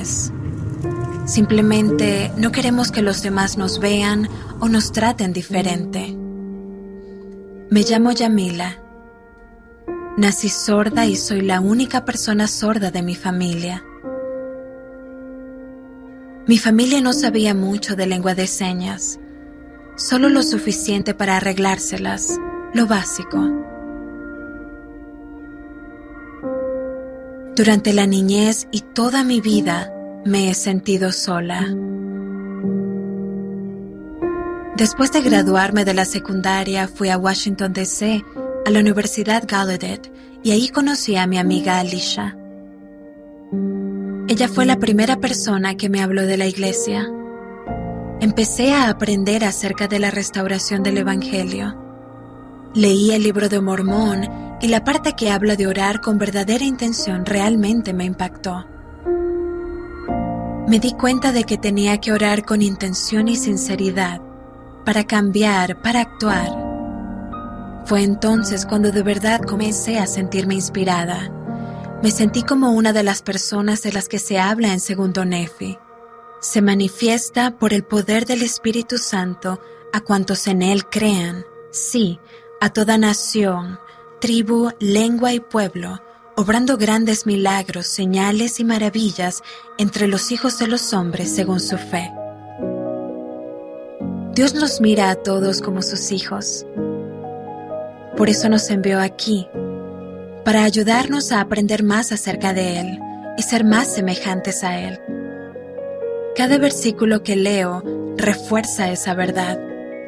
Simplemente no queremos que los demás nos vean o nos traten diferente. Me llamo Yamila. Nací sorda y soy la única persona sorda de mi familia. Mi familia no sabía mucho de lengua de señas, solo lo suficiente para arreglárselas, lo básico. Durante la niñez y toda mi vida me he sentido sola. Después de graduarme de la secundaria, fui a Washington, D.C., a la Universidad Gallaudet, y ahí conocí a mi amiga Alicia. Ella fue la primera persona que me habló de la iglesia. Empecé a aprender acerca de la restauración del Evangelio. Leí el libro de Mormón y la parte que habla de orar con verdadera intención realmente me impactó. Me di cuenta de que tenía que orar con intención y sinceridad, para cambiar, para actuar. Fue entonces cuando de verdad comencé a sentirme inspirada. Me sentí como una de las personas de las que se habla en Segundo Nefi. Se manifiesta por el poder del Espíritu Santo a cuantos en Él crean, sí, a toda nación, tribu, lengua y pueblo, obrando grandes milagros, señales y maravillas entre los hijos de los hombres según su fe. Dios nos mira a todos como sus hijos. Por eso nos envió aquí, para ayudarnos a aprender más acerca de Él y ser más semejantes a Él. Cada versículo que leo refuerza esa verdad.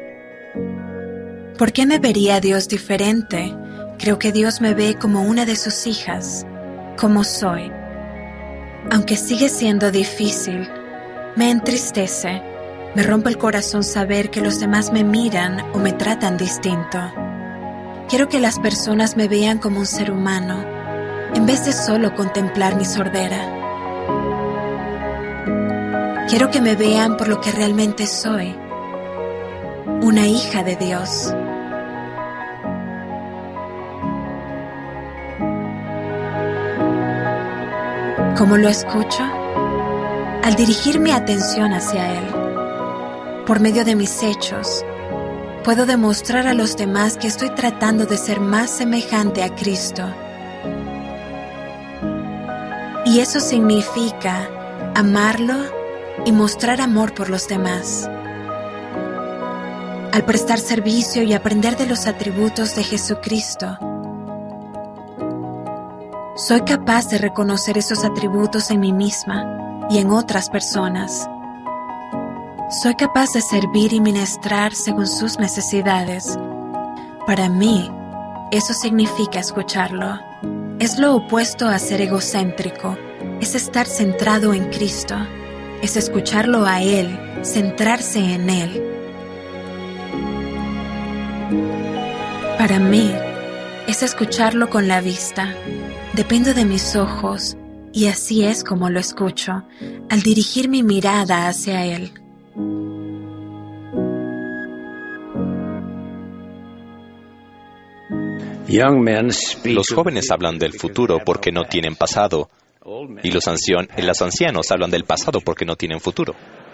¿Por qué me vería Dios diferente? Creo que Dios me ve como una de sus hijas, como soy. Aunque sigue siendo difícil, me entristece, me rompe el corazón saber que los demás me miran o me tratan distinto. Quiero que las personas me vean como un ser humano, en vez de solo contemplar mi sordera. Quiero que me vean por lo que realmente soy, una hija de Dios. ¿Cómo lo escucho? Al dirigir mi atención hacia Él. Por medio de mis hechos, puedo demostrar a los demás que estoy tratando de ser más semejante a Cristo. Y eso significa amarlo y mostrar amor por los demás. Al prestar servicio y aprender de los atributos de Jesucristo, soy capaz de reconocer esos atributos en mí misma y en otras personas. Soy capaz de servir y ministrar según sus necesidades. Para mí, eso significa escucharlo. Es lo opuesto a ser egocéntrico. Es estar centrado en Cristo. Es escucharlo a Él, centrarse en Él. Para mí, es escucharlo con la vista. Dependo de mis ojos, y así es como lo escucho, al dirigir mi mirada hacia Él. Los jóvenes hablan del futuro porque no tienen pasado, y los ancianos hablan del pasado porque no tienen futuro.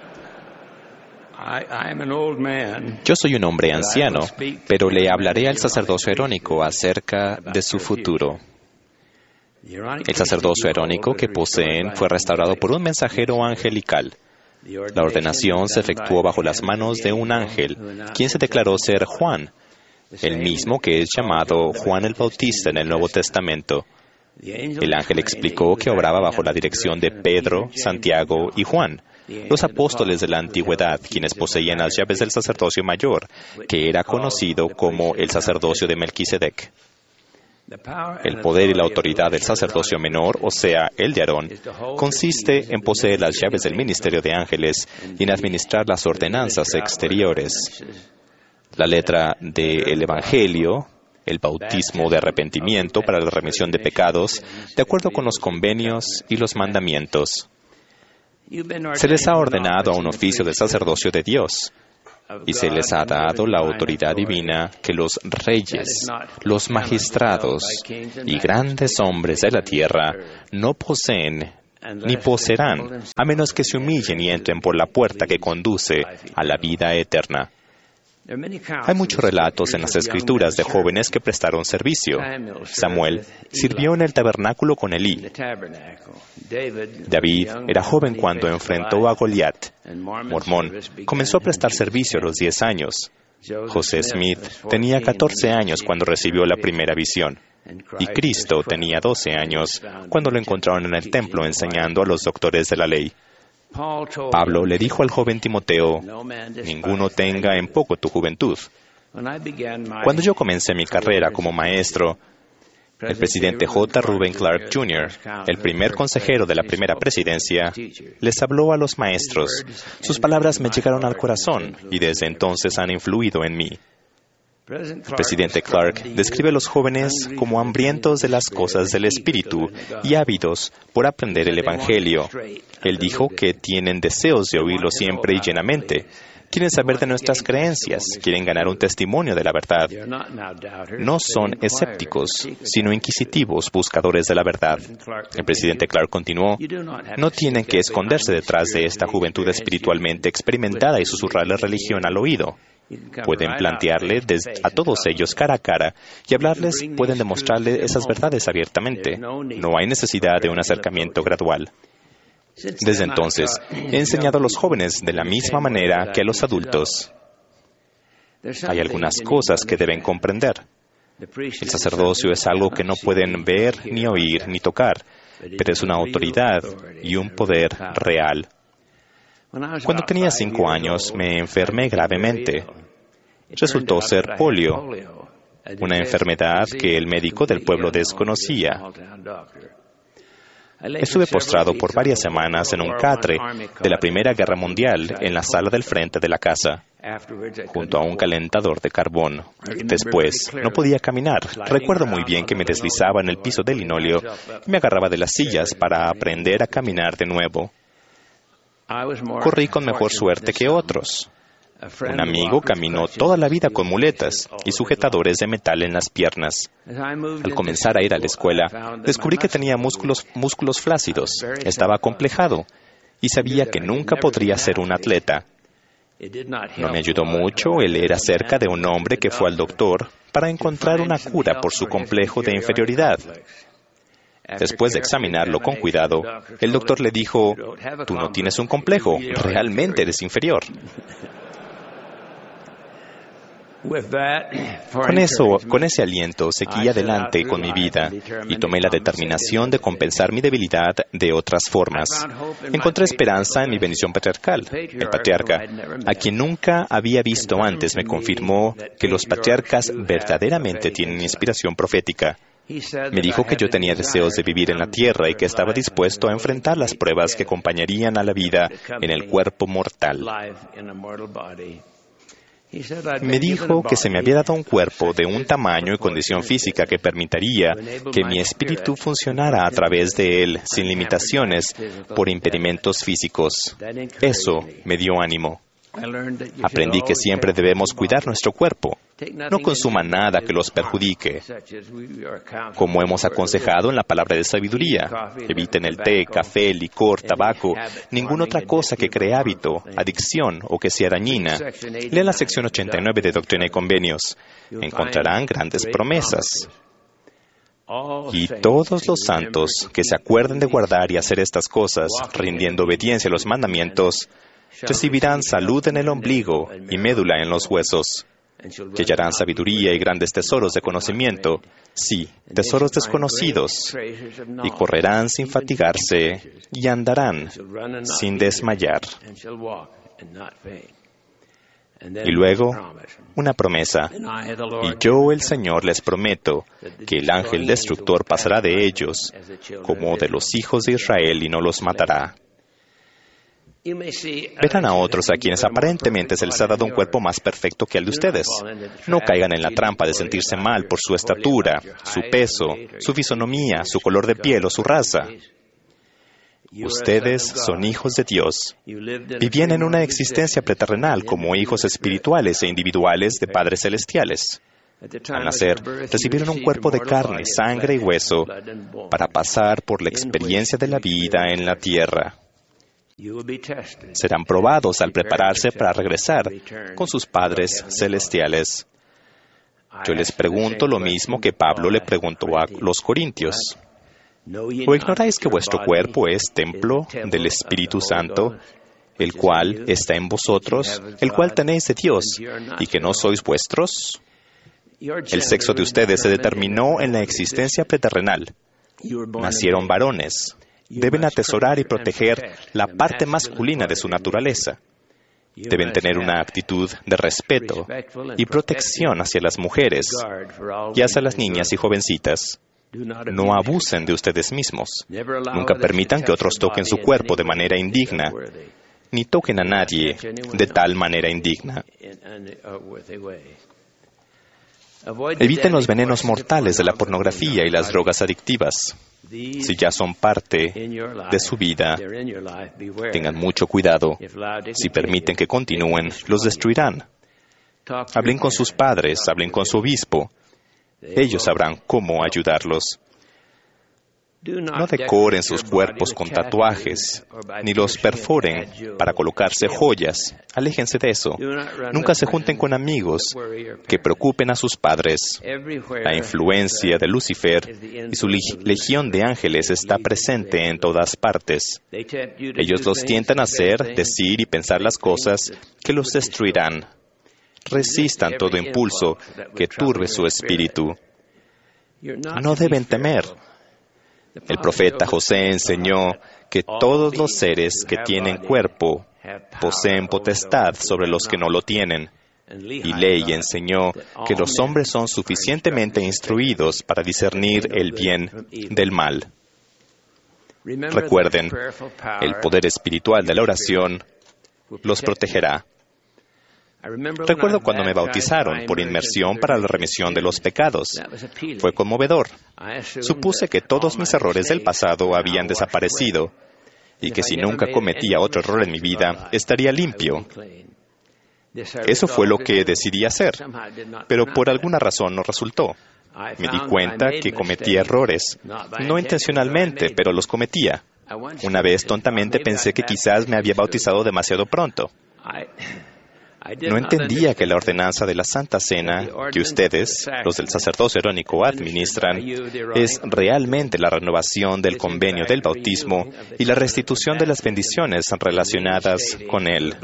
Yo soy un hombre anciano, pero le hablaré al sacerdocio arónico acerca de su futuro. El sacerdocio arónico que poseen fue restaurado por un mensajero angelical. La ordenación se efectuó bajo las manos de un ángel, quien se declaró ser Juan, el mismo que es llamado Juan el Bautista en el Nuevo Testamento. El ángel explicó que obraba bajo la dirección de Pedro, Santiago y Juan, los apóstoles de la antigüedad, quienes poseían las llaves del sacerdocio mayor, que era conocido como el sacerdocio de Melquisedec. El poder y la autoridad del sacerdocio menor, o sea, el de Aarón, consiste en poseer las llaves del ministerio de ángeles y en administrar las ordenanzas exteriores. La letra del Evangelio, el bautismo de arrepentimiento para la remisión de pecados, de acuerdo con los convenios y los mandamientos. Se les ha ordenado a un oficio del sacerdocio de Dios, y se les ha dado la autoridad divina que los reyes, los magistrados y grandes hombres de la tierra no poseen ni poseerán, a menos que se humillen y entren por la puerta que conduce a la vida eterna. Hay muchos relatos en las Escrituras de jóvenes que prestaron servicio. Samuel sirvió en el tabernáculo con Elí. David era joven cuando enfrentó a Goliat. Mormón comenzó a prestar servicio a los 10 años. José Smith tenía 14 años cuando recibió la primera visión. Y Cristo tenía 12 años cuando lo encontraron en el templo enseñando a los doctores de la ley. Pablo le dijo al joven Timoteo, ninguno tenga en poco tu juventud. Cuando yo comencé mi carrera como maestro, el presidente J. Reuben Clark Jr., el primer consejero de la primera presidencia, les habló a los maestros. Sus palabras me llegaron al corazón y desde entonces han influido en mí. El presidente Clark describe a los jóvenes como hambrientos de las cosas del Espíritu y ávidos por aprender el Evangelio. Él dijo que tienen deseos de oírlo siempre y llenamente. Quieren saber de nuestras creencias, quieren ganar un testimonio de la verdad. No son escépticos, sino inquisitivos, buscadores de la verdad. El presidente Clark continuó, no tienen que esconderse detrás de esta juventud espiritualmente experimentada y susurrarle religión al oído. Pueden plantearle a todos ellos cara a cara y hablarles, pueden demostrarles esas verdades abiertamente. No hay necesidad de un acercamiento gradual. Desde entonces, he enseñado a los jóvenes de la misma manera que a los adultos. Hay algunas cosas que deben comprender. El sacerdocio es algo que no pueden ver, ni oír, ni tocar, pero es una autoridad y un poder real. Cuando tenía 5 años, me enfermé gravemente. Resultó ser polio, una enfermedad que el médico del pueblo desconocía. Estuve postrado por varias semanas en un catre de la Primera Guerra Mundial en la sala del frente de la casa, junto a un calentador de carbón. Después, no podía caminar. Recuerdo muy bien que me deslizaba en el piso de linóleo y me agarraba de las sillas para aprender a caminar de nuevo. Corrí con mejor suerte que otros. Un amigo caminó toda la vida con muletas y sujetadores de metal en las piernas. Al comenzar a ir a la escuela, descubrí que tenía músculos flácidos, estaba acomplejado y sabía que nunca podría ser un atleta. No me ayudó mucho el leer acerca de un hombre que fue al doctor para encontrar una cura por su complejo de inferioridad. Después de examinarlo con cuidado, el doctor le dijo, tú no tienes un complejo, realmente eres inferior. Con ese aliento seguí adelante con mi vida y tomé la determinación de compensar mi debilidad de otras formas. Encontré esperanza en mi bendición patriarcal. El patriarca, a quien nunca había visto antes, me confirmó que los patriarcas verdaderamente tienen inspiración profética. Me dijo que yo tenía deseos de vivir en la tierra y que estaba dispuesto a enfrentar las pruebas que acompañarían a la vida en el cuerpo mortal. Me dijo que se me había dado un cuerpo de un tamaño y condición física que permitiría que mi espíritu funcionara a través de él, sin limitaciones, por impedimentos físicos. Eso me dio ánimo. Aprendí que siempre debemos cuidar nuestro cuerpo. No consuman nada que los perjudique. Como hemos aconsejado en la palabra de sabiduría, eviten el té, café, licor, tabaco, ninguna otra cosa que cree hábito, adicción o que sea dañina. Lean la sección 89 de Doctrina y Convenios. Encontrarán grandes promesas. Y todos los santos que se acuerden de guardar y hacer estas cosas, rindiendo obediencia a los mandamientos, recibirán salud en el ombligo y médula en los huesos. Y hallarán sabiduría y grandes tesoros de conocimiento, sí, tesoros desconocidos, y correrán sin fatigarse y andarán sin desmayar. Y luego, una promesa, y yo, el Señor, les prometo que el ángel destructor pasará de ellos como de los hijos de Israel y no los matará. Verán a otros a quienes aparentemente se les ha dado un cuerpo más perfecto que el de ustedes. No caigan en la trampa de sentirse mal por su estatura, su peso, su fisonomía, su color de piel o su raza. Ustedes son hijos de Dios. Vivían en una existencia preterrenal como hijos espirituales e individuales de padres celestiales. Al nacer, recibieron un cuerpo de carne, sangre y hueso para pasar por la experiencia de la vida en la tierra. Serán probados al prepararse para regresar con sus padres celestiales. Yo les pregunto lo mismo que Pablo le preguntó a los corintios. ¿O ignoráis que vuestro cuerpo es templo del Espíritu Santo, el cual está en vosotros, el cual tenéis de Dios, y que no sois vuestros? El sexo de ustedes se determinó en la existencia preterrenal. Nacieron varones. Deben atesorar y proteger la parte masculina de su naturaleza. Deben tener una actitud de respeto y protección hacia las mujeres y hacia las niñas y jovencitas. No abusen de ustedes mismos. Nunca permitan que otros toquen su cuerpo de manera indigna, ni toquen a nadie de tal manera indigna. Eviten los venenos mortales de la pornografía y las drogas adictivas. Si ya son parte de su vida, tengan mucho cuidado. Si permiten que continúen, los destruirán. Hablen con sus padres, hablen con su obispo. Ellos sabrán cómo ayudarlos. No decoren sus cuerpos con tatuajes, ni los perforen para colocarse joyas. Aléjense de eso. Nunca se junten con amigos que preocupen a sus padres. La influencia de Lucifer y su legión de ángeles está presente en todas partes. Ellos los tientan a hacer, decir y pensar las cosas que los destruirán. Resistan todo impulso que turbe su espíritu. No deben temer. El profeta José enseñó que todos los seres que tienen cuerpo poseen potestad sobre los que no lo tienen. Y Lehi enseñó que los hombres son suficientemente instruidos para discernir el bien del mal. Recuerden, el poder espiritual de la oración los protegerá. Recuerdo cuando me bautizaron por inmersión para la remisión de los pecados. Fue conmovedor. Supuse que todos mis errores del pasado habían desaparecido y que si nunca cometía otro error en mi vida, estaría limpio. Eso fue lo que decidí hacer, pero por alguna razón no resultó. Me di cuenta que cometía errores, no intencionalmente, pero los cometía. Una vez tontamente pensé que quizás me había bautizado demasiado pronto. No entendía que la ordenanza de la Santa Cena, que ustedes, los del sacerdocio arónico, administran, es realmente la renovación del convenio del bautismo y la restitución de las bendiciones relacionadas con él.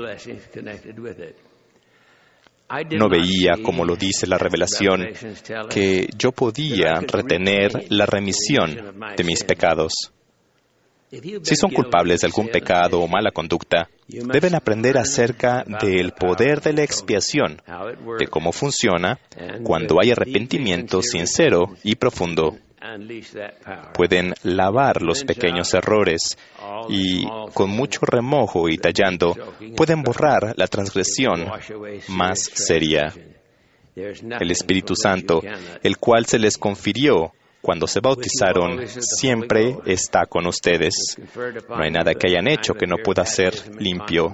No veía, como lo dice la revelación, que yo podía retener la remisión de mis pecados. Si son culpables de algún pecado o mala conducta, deben aprender acerca del poder de la expiación, de cómo funciona cuando hay arrepentimiento sincero y profundo. Pueden lavar los pequeños errores y, con mucho remojo y tallando, pueden borrar la transgresión más seria. El Espíritu Santo, el cual se les confirió cuando se bautizaron, siempre está con ustedes. No hay nada que hayan hecho que no pueda ser limpio.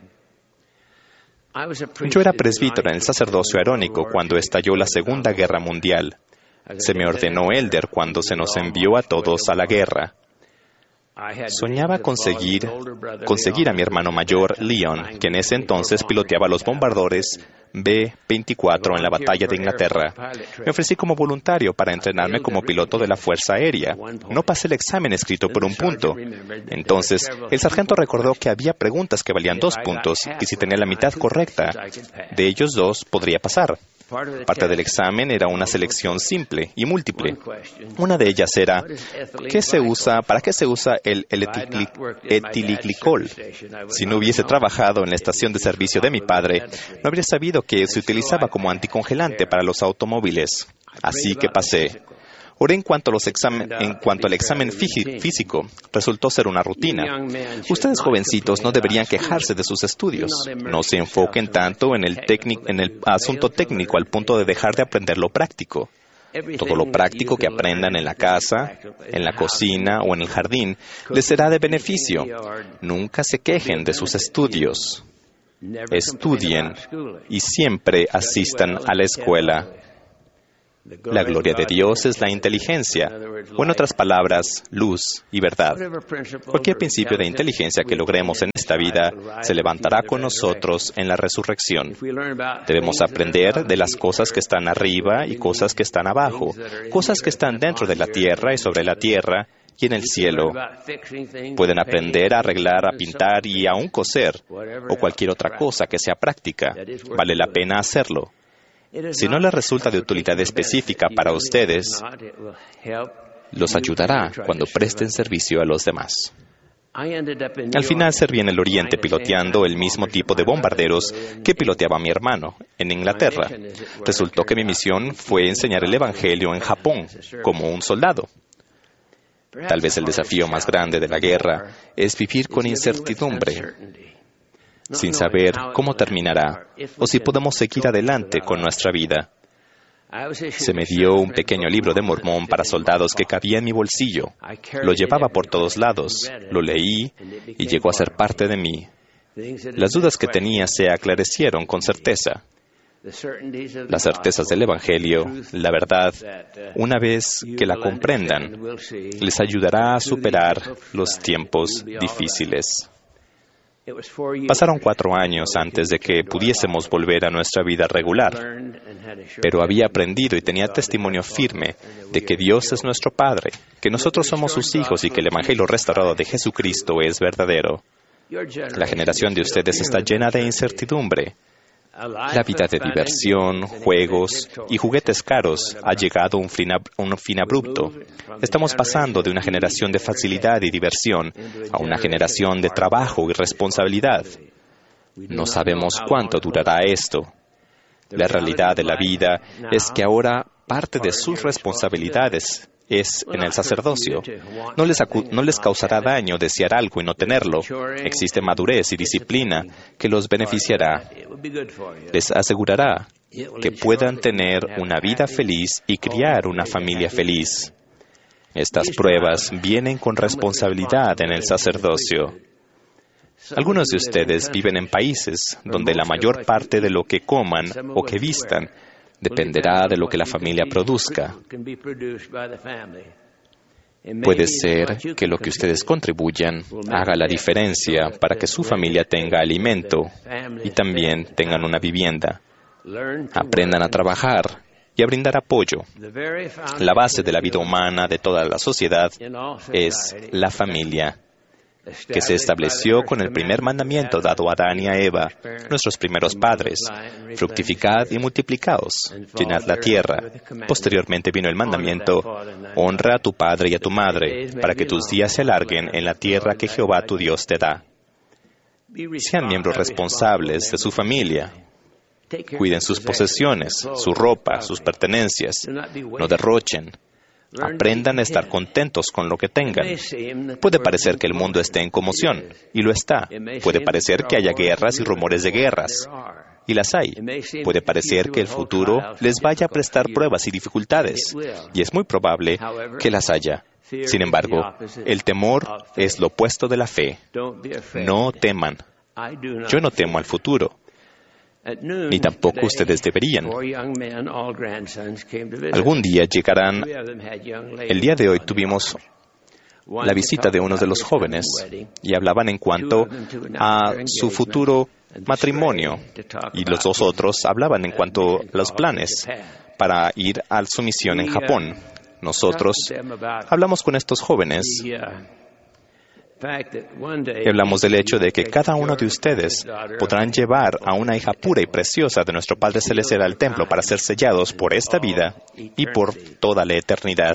Yo era presbítero en el sacerdocio arónico cuando estalló la Segunda Guerra Mundial. Se me ordenó élder cuando se nos envió a todos a la guerra. Soñaba conseguir a mi hermano mayor, Leon, que en ese entonces piloteaba los bombardores B-24 en la batalla de Inglaterra. Me ofrecí como voluntario para entrenarme como piloto de la Fuerza Aérea. No pasé el examen escrito por un punto. Entonces, el sargento recordó que había preguntas que valían 2 puntos y si tenía la mitad correcta de ellos 2, podría pasar. Parte del examen era una selección simple y múltiple. Una de ellas era, ¿para qué se usa el etiliglicol? Si no hubiese trabajado en la estación de servicio de mi padre, no habría sabido que se utilizaba como anticongelante para los automóviles. Así que pasé. Oré en cuanto al examen físico, resultó ser una rutina. Ustedes jovencitos no deberían quejarse de sus estudios. No se enfoquen tanto en el asunto técnico al punto de dejar de aprender lo práctico. Todo lo práctico que aprendan en la casa, en la cocina o en el jardín les será de beneficio. Nunca se quejen de sus estudios. Estudien y siempre asistan a la escuela. La gloria de Dios es la inteligencia, o en otras palabras, luz y verdad. Cualquier principio de inteligencia que logremos en esta vida se levantará con nosotros en la resurrección. Debemos aprender de las cosas que están arriba y cosas que están abajo, cosas que están dentro de la tierra y sobre la tierra y en el cielo. Pueden aprender a arreglar, a pintar y aún coser, o cualquier otra cosa que sea práctica. Vale la pena hacerlo. Si no les resulta de utilidad específica para ustedes, los ayudará cuando presten servicio a los demás. Al final serví en el Oriente piloteando el mismo tipo de bombarderos que piloteaba mi hermano en Inglaterra. Resultó que mi misión fue enseñar el Evangelio en Japón como un soldado. Tal vez el desafío más grande de la guerra es vivir con incertidumbre, sin saber cómo terminará o si podemos seguir adelante con nuestra vida. Se me dio un pequeño libro de Mormón para soldados que cabía en mi bolsillo. Lo llevaba por todos lados, lo leí y llegó a ser parte de mí. Las dudas que tenía se aclarecieron con certeza. Las certezas del Evangelio, la verdad, una vez que la comprendan, les ayudará a superar los tiempos difíciles. Pasaron 4 años antes de que pudiésemos volver a nuestra vida regular, pero había aprendido y tenía testimonio firme de que Dios es nuestro Padre, que nosotros somos sus hijos y que el Evangelio restaurado de Jesucristo es verdadero. La generación de ustedes está llena de incertidumbre. La vida de diversión, juegos y juguetes caros ha llegado a un fin abrupto. Estamos pasando de una generación de facilidad y diversión a una generación de trabajo y responsabilidad. No sabemos cuánto durará esto. La realidad de la vida es que ahora parte de sus responsabilidades es en el sacerdocio. No les causará daño desear algo y no tenerlo. Existe madurez y disciplina que los beneficiará. Les asegurará que puedan tener una vida feliz y criar una familia feliz. Estas pruebas vienen con responsabilidad en el sacerdocio. Algunos de ustedes viven en países donde la mayor parte de lo que coman o que vistan dependerá de lo que la familia produzca. Puede ser que lo que ustedes contribuyan haga la diferencia para que su familia tenga alimento y también tengan una vivienda. Aprendan a trabajar y a brindar apoyo. La base de la vida humana de toda la sociedad es la familia, que se estableció con el primer mandamiento dado a Adán y a Eva, nuestros primeros padres: fructificad y multiplicaos, llenad la tierra. Posteriormente vino el mandamiento: honra a tu padre y a tu madre, para que tus días se alarguen en la tierra que Jehová tu Dios te da. Sean miembros responsables de su familia. Cuiden sus posesiones, su ropa, sus pertenencias. No derrochen. Aprendan a estar contentos con lo que tengan. Puede parecer que el mundo esté en conmoción, y lo está. Puede parecer que haya guerras y rumores de guerras, y las hay. Puede parecer que el futuro les vaya a prestar pruebas y dificultades, y es muy probable que las haya. Sin embargo, el temor es lo opuesto de la fe. No teman. Yo no temo al futuro, ni tampoco ustedes deberían. Algún día llegarán. El día de hoy tuvimos la visita de uno de los jóvenes y hablaban en cuanto a su futuro matrimonio, y los 2 otros hablaban en cuanto a los planes para ir a su misión en Japón. Nosotros hablamos con estos jóvenes y hablamos del hecho de que cada uno de ustedes podrán llevar a una hija pura y preciosa de nuestro Padre Celestial al templo para ser sellados por esta vida y por toda la eternidad.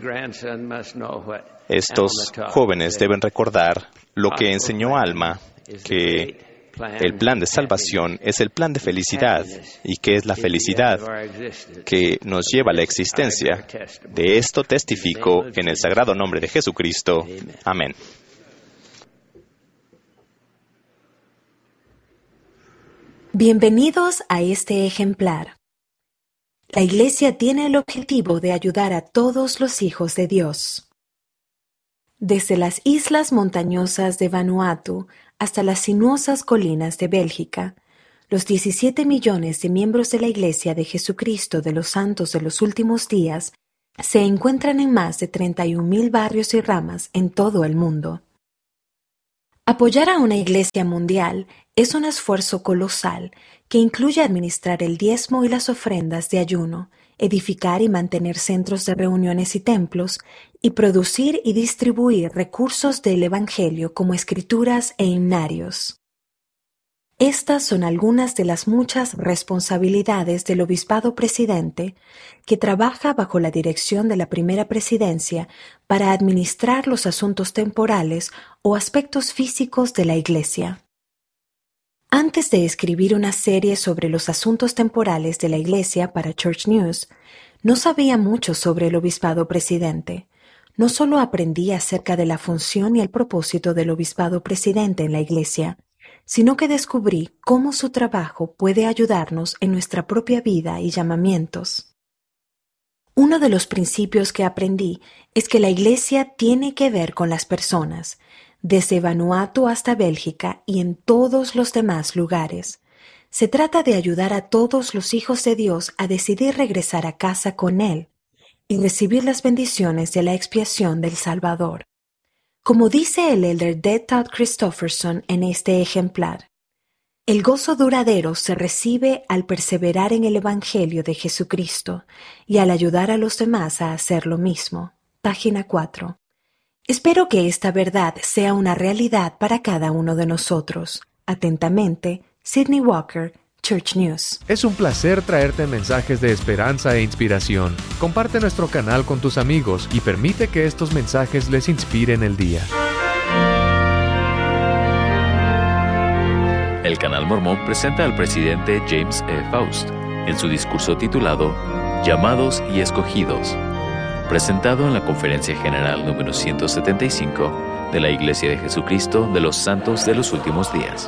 Estos jóvenes deben recordar lo que enseñó Alma, que el plan de salvación es el plan de felicidad, y que es la felicidad que nos lleva a la existencia. De esto testifico en el sagrado nombre de Jesucristo. Amén. Bienvenidos a este ejemplar. La Iglesia tiene el objetivo de ayudar a todos los hijos de Dios. Desde las islas montañosas de Vanuatu hasta las sinuosas colinas de Bélgica, los 17 millones de miembros de la Iglesia de Jesucristo de los Santos de los Últimos Días se encuentran en más de 31.000 barrios y ramas en todo el mundo. Apoyar a una iglesia mundial es un esfuerzo colosal que incluye administrar el diezmo y las ofrendas de ayuno, edificar y mantener centros de reuniones y templos, y producir y distribuir recursos del Evangelio como escrituras e himnarios. Estas son algunas de las muchas responsabilidades del obispado presidente, que trabaja bajo la dirección de la primera presidencia para administrar los asuntos temporales o aspectos físicos de la Iglesia. Antes de escribir una serie sobre los asuntos temporales de la Iglesia para Church News, no sabía mucho sobre el obispado presidente. No solo aprendí acerca de la función y el propósito del obispado presidente en la Iglesia, sino que descubrí cómo su trabajo puede ayudarnos en nuestra propia vida y llamamientos. Uno de los principios que aprendí es que la Iglesia tiene que ver con las personas, desde Vanuatu hasta Bélgica y en todos los demás lugares. Se trata de ayudar a todos los hijos de Dios a decidir regresar a casa con Él y recibir las bendiciones de la expiación del Salvador. Como dice el elder D. Todd Christofferson en este ejemplar, el gozo duradero se recibe al perseverar en el Evangelio de Jesucristo y al ayudar a los demás a hacer lo mismo. Página 4. Espero que esta verdad sea una realidad para cada uno de nosotros. Atentamente, Sidney Walker, Church News. Es un placer traerte mensajes de esperanza e inspiración. Comparte nuestro canal con tus amigos y permite que estos mensajes les inspiren el día. El Canal Mormón presenta al presidente James E. Faust en su discurso titulado Llamados y Escogidos, presentado en la Conferencia General número 175 de la Iglesia de Jesucristo de los Santos de los Últimos Días.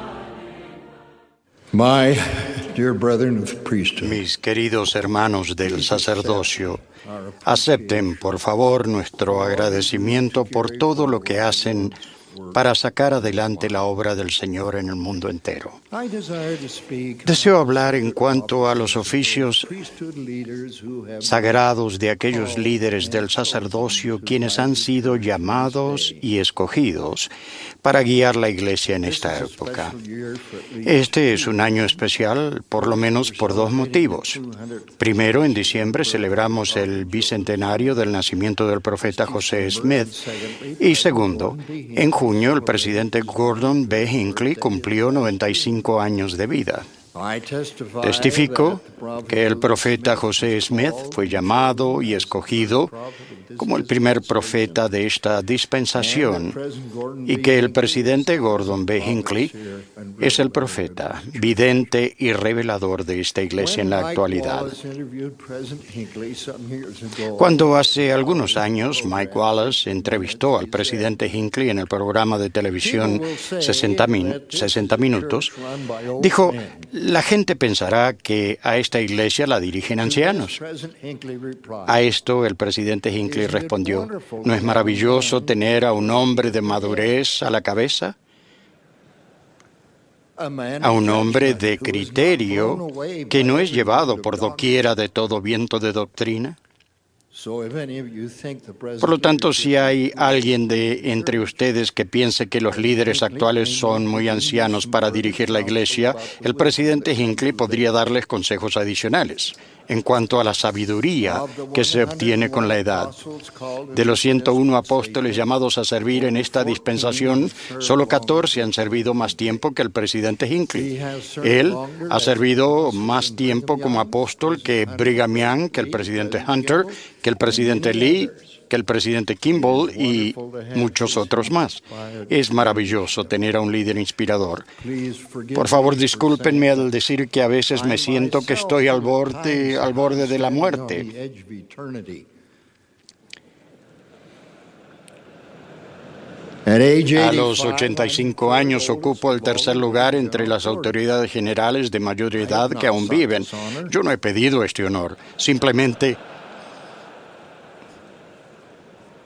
Mis queridos hermanos del sacerdocio, acepten por favor nuestro agradecimiento por todo lo que hacen para sacar adelante la obra del Señor en el mundo entero. Deseo hablar en cuanto a los oficios sagrados de aquellos líderes del sacerdocio quienes han sido llamados y escogidos para guiar la Iglesia en esta época. Este es un año especial, por lo menos por dos motivos. Primero, en diciembre celebramos el bicentenario del nacimiento del profeta José Smith. Y segundo, en junio el presidente Gordon B. Hinckley cumplió 95 años de vida. Testifico que el profeta José Smith fue llamado y escogido como el primer profeta de esta dispensación y que el presidente Gordon B. Hinckley es el profeta, vidente y revelador de esta iglesia en la actualidad. Cuando hace algunos años Mike Wallace entrevistó al presidente Hinckley en el programa de televisión 60 Minutos, dijo: la gente pensará que a esta iglesia la dirigen ancianos. A esto el presidente Hinckley respondió: ¿no es maravilloso tener a un hombre de madurez a la cabeza? A un hombre de criterio que no es llevado por doquiera de todo viento de doctrina. Por lo tanto, si hay alguien de entre ustedes que piense que los líderes actuales son muy ancianos para dirigir la iglesia, el presidente Hinckley podría darles consejos adicionales en cuanto a la sabiduría que se obtiene con la edad. De los 101 apóstoles llamados a servir en esta dispensación, solo 14 han servido más tiempo que el presidente Hinckley. Él ha servido más tiempo como apóstol que Brigham Young, que el presidente Hunter, que el presidente Lee, que el presidente Kimball y muchos otros más. Es maravilloso tener a un líder inspirador. Por favor, discúlpenme al decir que a veces me siento que estoy al borde de la muerte. A los 85 años ocupo el tercer lugar entre las autoridades generales de mayor edad que aún viven. Yo no he pedido este honor, simplemente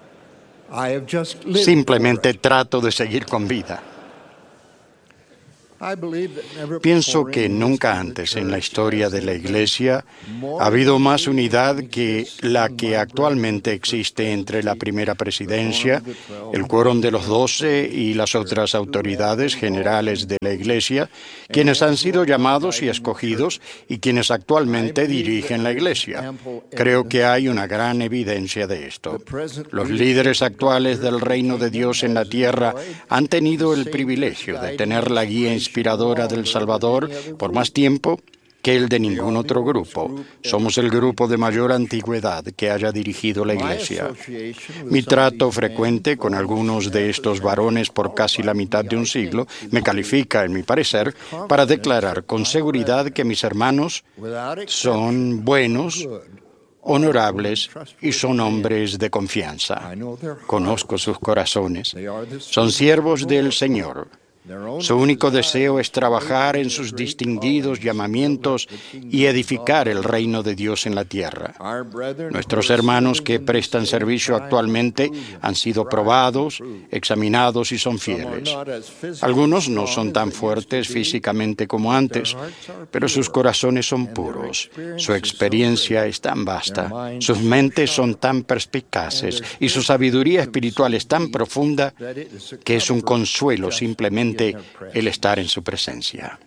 trato de seguir con vida. Pienso que nunca antes en la historia de la Iglesia ha habido más unidad que la que actualmente existe entre la primera presidencia, el quórum de los 12 y las otras autoridades generales de la Iglesia, quienes han sido llamados y escogidos y quienes actualmente dirigen la Iglesia. Creo que hay una gran evidencia de esto. Los líderes actuales del reino de Dios en la tierra han tenido el privilegio de tener la guía inspiradora del Salvador por más tiempo que el de ningún otro grupo. Somos el grupo de mayor antigüedad que haya dirigido la Iglesia. Mi trato frecuente con algunos de estos varones por casi la mitad de un siglo me califica, en mi parecer, para declarar con seguridad que mis hermanos son buenos, honorables y son hombres de confianza. Conozco sus corazones. Son siervos del Señor. Su único deseo es trabajar en sus distinguidos llamamientos y edificar el reino de Dios en la tierra. Nuestros hermanos que prestan servicio actualmente han sido probados, examinados y son fieles. Algunos no son tan fuertes físicamente como antes, pero sus corazones son puros. Su experiencia es tan vasta, sus mentes son tan perspicaces y su sabiduría espiritual es tan profunda que es un consuelo simplemente el estar en su presencia.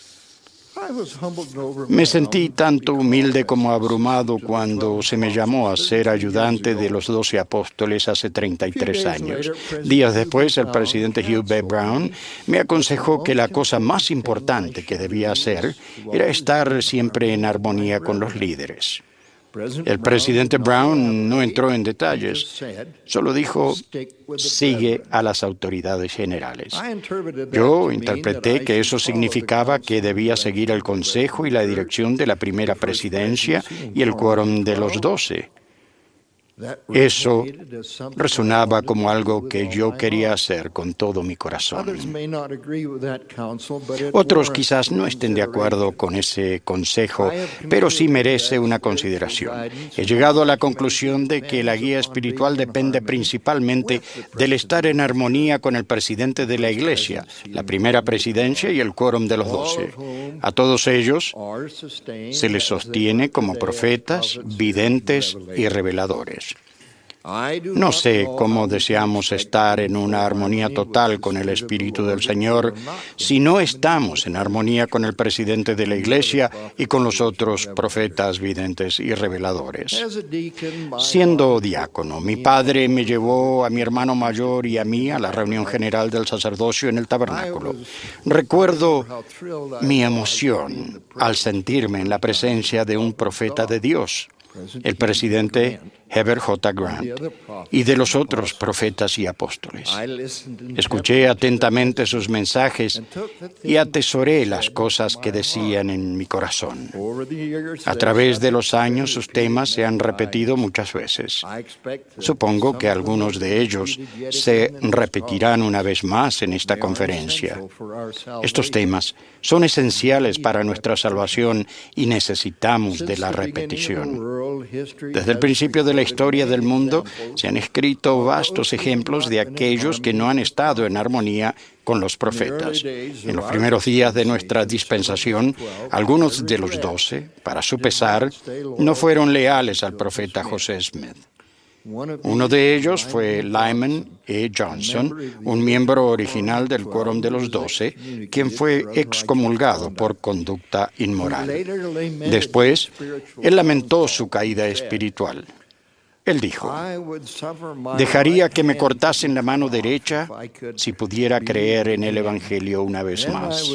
Me sentí tanto humilde como abrumado cuando se me llamó a ser ayudante de los 12 apóstoles hace 33 años. Días después, el presidente Hugh B. Brown me aconsejó que la cosa más importante que debía hacer era estar siempre en armonía con los líderes. El presidente Brown no entró en detalles, solo dijo, sigue a las autoridades generales. Yo interpreté que eso significaba que debía seguir el consejo y la dirección de la primera presidencia y el quórum de los 12. Eso resonaba como algo que yo quería hacer con todo mi corazón. Otros quizás no estén de acuerdo con ese consejo, pero sí merece una consideración. He llegado a la conclusión de que la guía espiritual depende principalmente del estar en armonía con el presidente de la Iglesia, la primera presidencia y el quórum de los 12. A todos ellos se les sostiene como profetas, videntes y reveladores. No sé cómo deseamos estar en una armonía total con el Espíritu del Señor si no estamos en armonía con el presidente de la Iglesia y con los otros profetas, videntes y reveladores. Siendo diácono, mi padre me llevó a mi hermano mayor y a mí a la reunión general del sacerdocio en el tabernáculo. Recuerdo mi emoción al sentirme en la presencia de un profeta de Dios, el presidente Heber J. Grant, y de los otros profetas y apóstoles. Escuché atentamente sus mensajes y atesoré las cosas que decían en mi corazón. A través de los años, sus temas se han repetido muchas veces. Supongo que algunos de ellos se repetirán una vez más en esta conferencia. Estos temas son esenciales para nuestra salvación y necesitamos de la repetición. Desde el principio de la historia del mundo se han escrito vastos ejemplos de aquellos que no han estado en armonía con los profetas. En los primeros días de nuestra dispensación, algunos de los 12, para su pesar, no fueron leales al profeta José Smith. Uno de ellos fue Lyman E. Johnson, un miembro original del quórum de los 12, quien fue excomulgado por conducta inmoral. Después, él lamentó su caída espiritual. Él dijo, dejaría que me cortasen la mano derecha si pudiera creer en el Evangelio una vez más.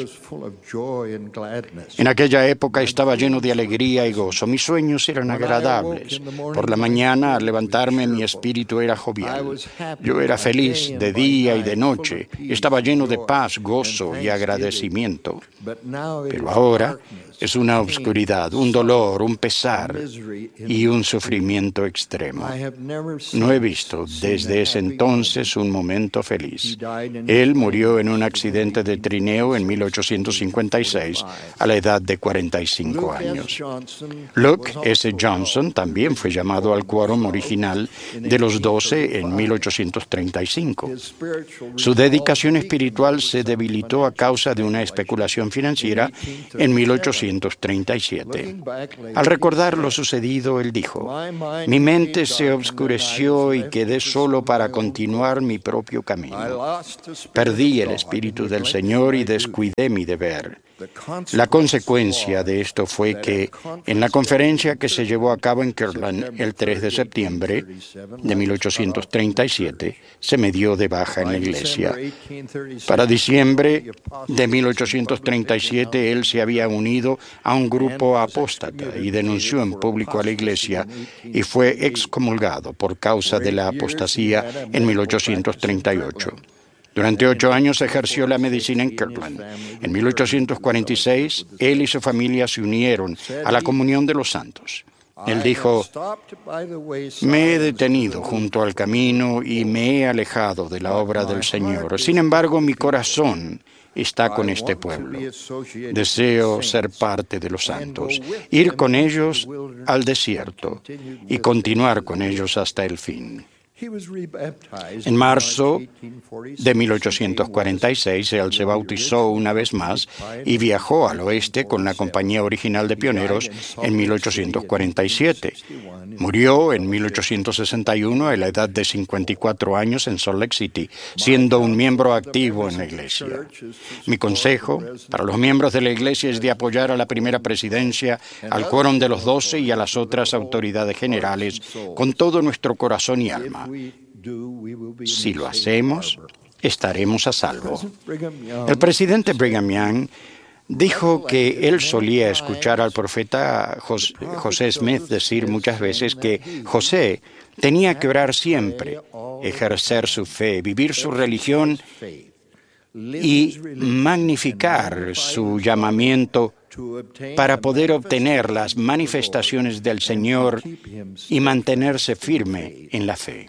En aquella época estaba lleno de alegría y gozo. Mis sueños eran agradables. Por la mañana, al levantarme, mi espíritu era jovial. Yo era feliz de día y de noche. Estaba lleno de paz, gozo y agradecimiento. Pero ahora es una obscuridad, un dolor, un pesar y un sufrimiento extremo. anciano. No he visto desde ese entonces un momento feliz. Él murió en un accidente de trineo en 1856 a la edad de 45 años. Luke S. Johnson también fue llamado al quórum original de los 12 en 1835. Su dedicación espiritual se debilitó a causa de una especulación financiera en 1837. Al recordar lo sucedido, él dijo: "Mi mente se obscureció y quedé solo para continuar mi propio camino. Perdí el Espíritu del Señor y descuidé mi deber". La consecuencia de esto fue que en la conferencia que se llevó a cabo en Kirtland el 3 de septiembre de 1837, se me dio de baja en la iglesia. Para diciembre de 1837, él se había unido a un grupo apóstata y denunció en público a la iglesia y fue excomulgado por causa de la apostasía en 1838. Durante 8 años ejerció la medicina en Kirtland. En 1846, él y su familia se unieron a la comunión de los santos. Él dijo: "Me he detenido junto al camino y me he alejado de la obra del Señor. Sin embargo, mi corazón está con este pueblo. Deseo ser parte de los santos, ir con ellos al desierto y continuar con ellos hasta el fin". En marzo de 1846, él se bautizó una vez más y viajó al oeste con la Compañía Original de Pioneros en 1847. Murió en 1861 a la edad de 54 años en Salt Lake City, siendo un miembro activo en la iglesia. Mi consejo para los miembros de la iglesia es de apoyar a la primera presidencia, al quórum de los 12 y a las otras autoridades generales con todo nuestro corazón y alma. Si lo hacemos, estaremos a salvo. El presidente Brigham Young dijo que él solía escuchar al profeta José Smith decir muchas veces que José tenía que orar siempre, ejercer su fe, vivir su religión y magnificar su llamamiento para poder obtener las manifestaciones del Señor y mantenerse firme en la fe.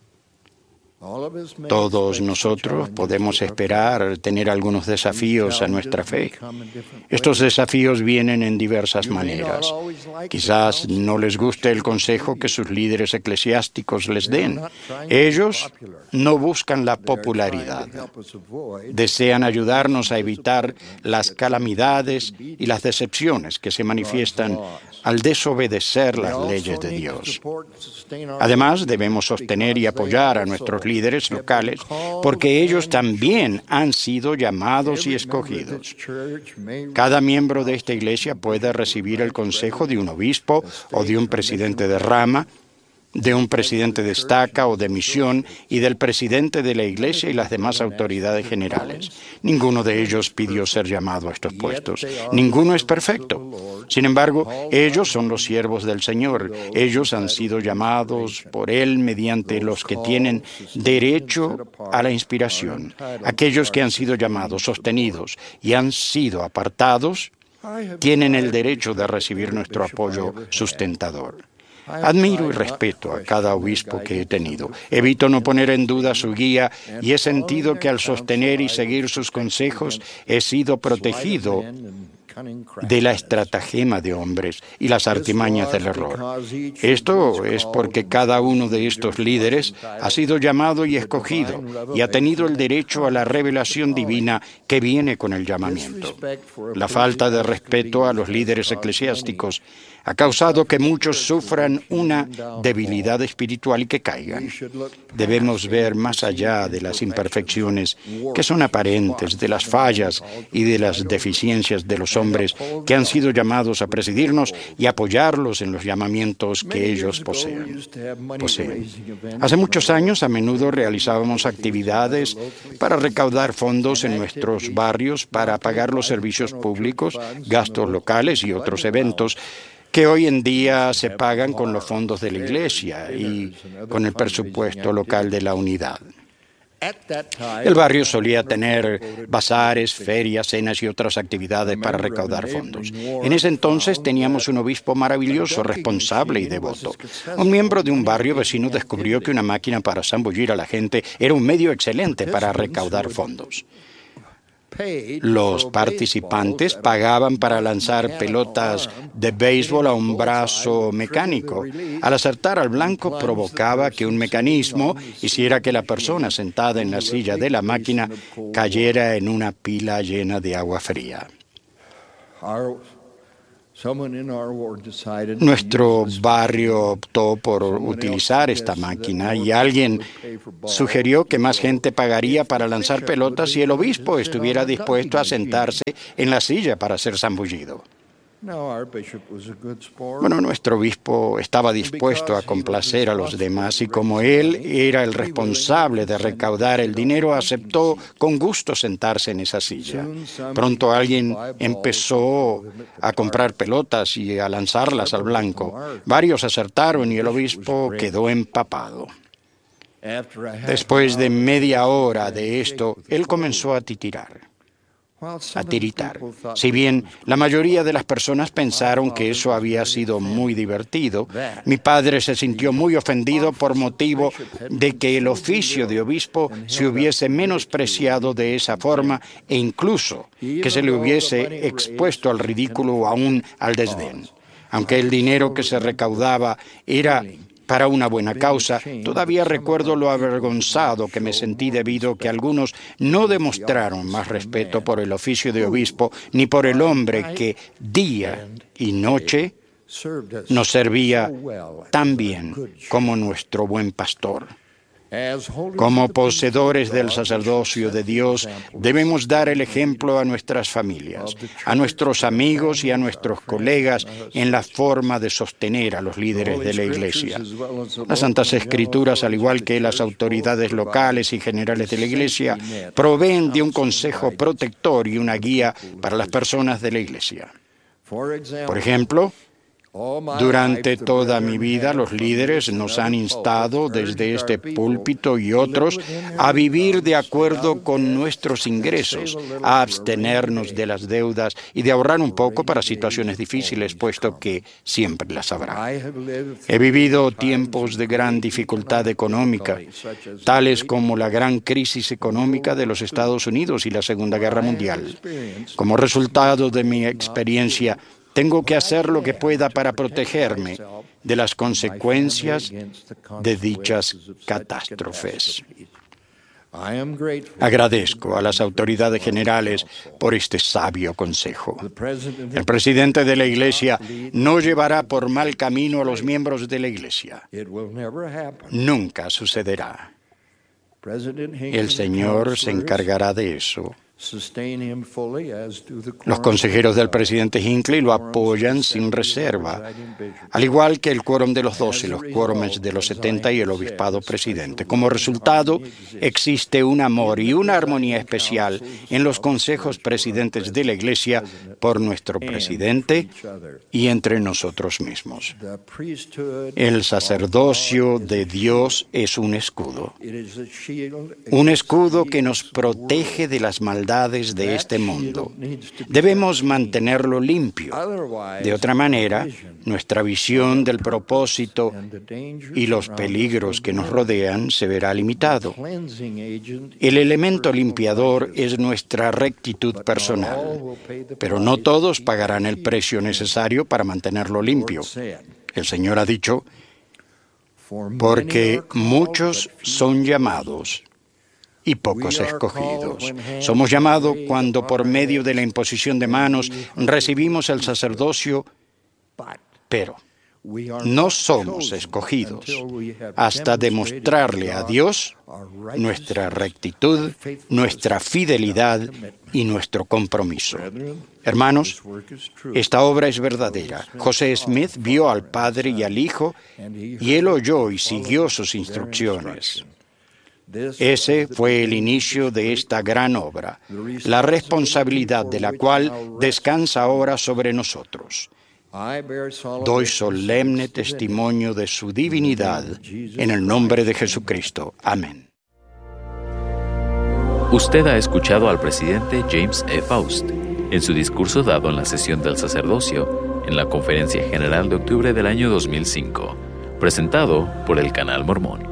Todos nosotros podemos esperar tener algunos desafíos a nuestra fe. Estos desafíos vienen en diversas maneras. Quizás no les guste el consejo que sus líderes eclesiásticos les den. Ellos no buscan la popularidad. Desean ayudarnos a evitar las calamidades y las decepciones que se manifiestan al desobedecer las leyes de Dios. Además, debemos sostener y apoyar a nuestros líderes locales porque ellos también han sido llamados y escogidos. Cada miembro de esta iglesia puede recibir el consejo de un obispo o de un presidente de rama, de un presidente de estaca o de misión y del presidente de la iglesia y las demás autoridades generales. Ninguno de ellos pidió ser llamado a estos puestos. Ninguno es perfecto. Sin embargo, ellos son los siervos del Señor. Ellos han sido llamados por Él mediante los que tienen derecho a la inspiración. Aquellos que han sido llamados, sostenidos y han sido apartados, tienen el derecho de recibir nuestro apoyo sustentador. Admiro y respeto a cada obispo que he tenido. Evito no poner en duda su guía y he sentido que al sostener y seguir sus consejos he sido protegido de la estratagema de hombres y las artimañas del error. Esto es porque cada uno de estos líderes ha sido llamado y escogido y ha tenido el derecho a la revelación divina que viene con el llamamiento. La falta de respeto a los líderes eclesiásticos ha causado que muchos sufran una debilidad espiritual y que caigan. Debemos ver más allá de las imperfecciones que son aparentes, de las fallas y de las deficiencias de los hombres que han sido llamados a presidirnos y apoyarlos en los llamamientos que ellos poseen. Hace muchos años, a menudo realizábamos actividades para recaudar fondos en nuestros barrios para pagar los servicios públicos, gastos locales y otros eventos que hoy en día se pagan con los fondos de la iglesia y con el presupuesto local de la unidad. El barrio solía tener bazares, ferias, cenas y otras actividades para recaudar fondos. En ese entonces teníamos un obispo maravilloso, responsable y devoto. Un miembro de un barrio vecino descubrió que una máquina para zambullir a la gente era un medio excelente para recaudar fondos. Los participantes pagaban para lanzar pelotas de béisbol a un brazo mecánico. Al acertar al blanco provocaba que un mecanismo hiciera que la persona sentada en la silla de la máquina cayera en una pila llena de agua fría. Nuestro barrio optó por utilizar esta máquina y alguien sugirió que más gente pagaría para lanzar pelotas si el obispo estuviera dispuesto a sentarse en la silla para ser zambullido. Bueno, nuestro obispo estaba dispuesto a complacer a los demás y como él era el responsable de recaudar el dinero, aceptó con gusto sentarse en esa silla. Pronto alguien empezó a comprar pelotas y a lanzarlas al blanco. Varios acertaron y el obispo quedó empapado. Después de media hora de esto, él comenzó a tiritar. Si bien la mayoría de las personas pensaron que eso había sido muy divertido, mi padre se sintió muy ofendido por motivo de que el oficio de obispo se hubiese menospreciado de esa forma e incluso que se le hubiese expuesto al ridículo o aún al desdén. Aunque el dinero que se recaudaba era para una buena causa, todavía recuerdo lo avergonzado que me sentí debido a que algunos no demostraron más respeto por el oficio de obispo ni por el hombre que día y noche nos servía tan bien como nuestro buen pastor. Como poseedores del sacerdocio de Dios, debemos dar el ejemplo a nuestras familias, a nuestros amigos y a nuestros colegas en la forma de sostener a los líderes de la Iglesia. Las Santas Escrituras, al igual que las autoridades locales y generales de la Iglesia, proveen de un consejo protector y una guía para las personas de la Iglesia. Por ejemplo, durante toda mi vida, los líderes nos han instado desde este púlpito y otros a vivir de acuerdo con nuestros ingresos, a abstenernos de las deudas y de ahorrar un poco para situaciones difíciles, puesto que siempre las habrá. He vivido tiempos de gran dificultad económica, tales como la gran crisis económica de los Estados Unidos y la Segunda Guerra Mundial. Como resultado de mi experiencia, tengo que hacer lo que pueda para protegerme de las consecuencias de dichas catástrofes. Agradezco a las autoridades generales por este sabio consejo. El presidente de la Iglesia no llevará por mal camino a los miembros de la Iglesia. Nunca sucederá. El Señor se encargará de eso. Los consejeros del presidente Hinckley lo apoyan sin reserva, al igual que el quórum de los 12, los quórums de los 70 y el obispado presidente. Como resultado, existe un amor y una armonía especial en los consejos presidentes de la Iglesia por nuestro presidente y entre nosotros mismos. El sacerdocio de Dios es un escudo que nos protege de las maldades de este mundo. Debemos mantenerlo limpio. De otra manera, nuestra visión del propósito y los peligros que nos rodean se verá limitado. El elemento limpiador es nuestra rectitud personal, pero no todos pagarán el precio necesario para mantenerlo limpio. El Señor ha dicho, porque muchos son llamados y pocos escogidos. Somos llamados cuando por medio de la imposición de manos recibimos el sacerdocio, pero no somos escogidos hasta demostrarle a Dios nuestra rectitud, nuestra fidelidad y nuestro compromiso. Hermanos, esta obra es verdadera. José Smith vio al Padre y al Hijo y él oyó y siguió sus instrucciones. Ese fue el inicio de esta gran obra, la responsabilidad de la cual descansa ahora sobre nosotros. Doy solemne testimonio de su divinidad en el nombre de Jesucristo. Amén. Usted ha escuchado al presidente James E. Faust en su discurso dado en la sesión del sacerdocio en la Conferencia General de octubre del año 2005, presentado por el Canal Mormón.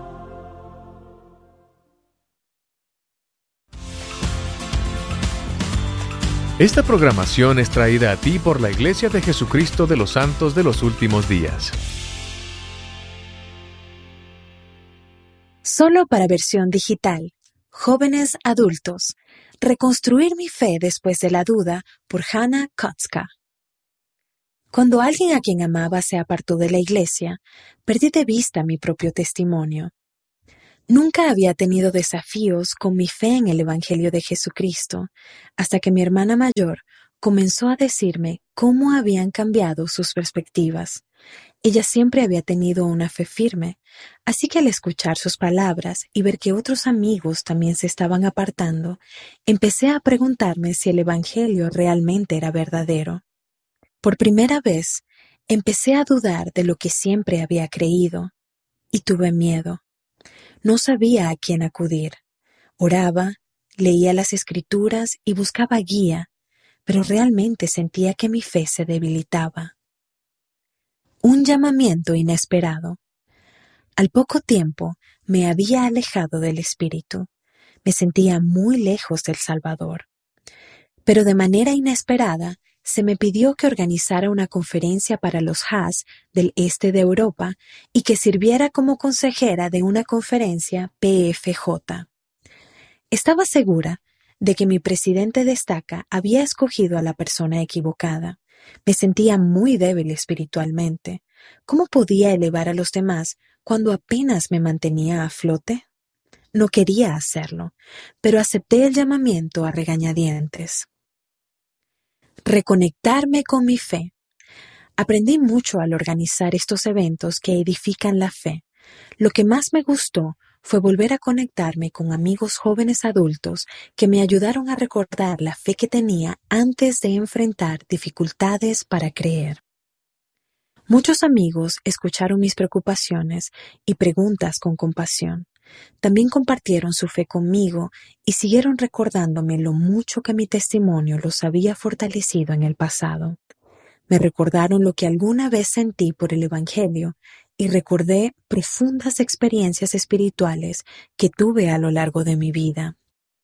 Esta programación es traída a ti por la Iglesia de Jesucristo de los Santos de los Últimos Días. Solo para versión digital. Jóvenes adultos. Reconstruir mi fe después de la duda, por Hannah Kotska. Cuando alguien a quien amaba se apartó de la iglesia, perdí de vista mi propio testimonio. Nunca había tenido desafíos con mi fe en el Evangelio de Jesucristo, hasta que mi hermana mayor comenzó a decirme cómo habían cambiado sus perspectivas. Ella siempre había tenido una fe firme, así que al escuchar sus palabras y ver que otros amigos también se estaban apartando, empecé a preguntarme si el Evangelio realmente era verdadero. Por primera vez, empecé a dudar de lo que siempre había creído, y tuve miedo. No sabía a quién acudir. Oraba, leía las Escrituras y buscaba guía, pero realmente sentía que mi fe se debilitaba. Un llamamiento inesperado. Al poco tiempo me había alejado del Espíritu. Me sentía muy lejos del Salvador. Pero de manera inesperada se me pidió que organizara una conferencia para los Haas del este de Europa y que sirviera como consejera de una conferencia PFJ. Estaba segura de que mi presidente de estaca había escogido a la persona equivocada. Me sentía muy débil espiritualmente. ¿Cómo podía elevar a los demás cuando apenas me mantenía a flote? No quería hacerlo, pero acepté el llamamiento a regañadientes. Reconectarme con mi fe. Aprendí mucho al organizar estos eventos que edifican la fe. Lo que más me gustó fue volver a conectarme con amigos jóvenes adultos que me ayudaron a recordar la fe que tenía antes de enfrentar dificultades para creer. Muchos amigos escucharon mis preocupaciones y preguntas con compasión. También compartieron su fe conmigo y siguieron recordándome lo mucho que mi testimonio los había fortalecido en el pasado. Me recordaron lo que alguna vez sentí por el Evangelio y recordé profundas experiencias espirituales que tuve a lo largo de mi vida.